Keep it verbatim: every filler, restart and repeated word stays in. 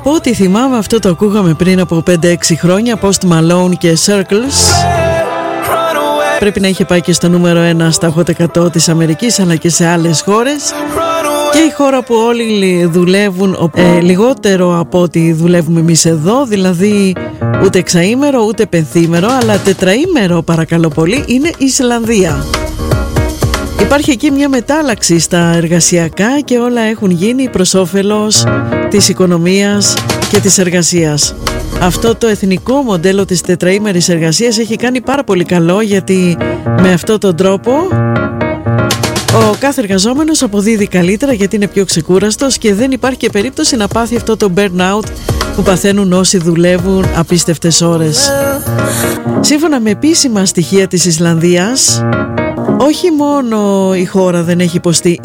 Από ό,τι θυμάμαι, αυτό το ακούγαμε πριν από πέντε έξι χρόνια, Post Malone και Circles. Πρέπει να είχε πάει και στο νούμερο ένα στα Hot εκατό της Αμερικής, αλλά και σε άλλες χώρες. Και η χώρα που όλοι δουλεύουν ε, λιγότερο από ό,τι δουλεύουμε εμείς εδώ, δηλαδή ούτε εξαήμερο ούτε πενθήμερο, αλλά τετραήμερο παρακαλώ πολύ, είναι η Ισλανδία. Υπάρχει εκεί μια μετάλλαξη στα εργασιακά και όλα έχουν γίνει προς όφελος της οικονομίας και της εργασίας. Αυτό το εθνικό μοντέλο της τετραήμερης εργασίας έχει κάνει πάρα πολύ καλό, γιατί με αυτόν τον τρόπο ο κάθε εργαζόμενος αποδίδει καλύτερα, γιατί είναι πιο ξεκούραστος και δεν υπάρχει και περίπτωση να πάθει αυτό το burnout που παθαίνουν όσοι δουλεύουν απίστευτες ώρες. Σύμφωνα με επίσημα στοιχεία της Ισλανδίας, όχι μόνο η χώρα δεν έχει υποστεί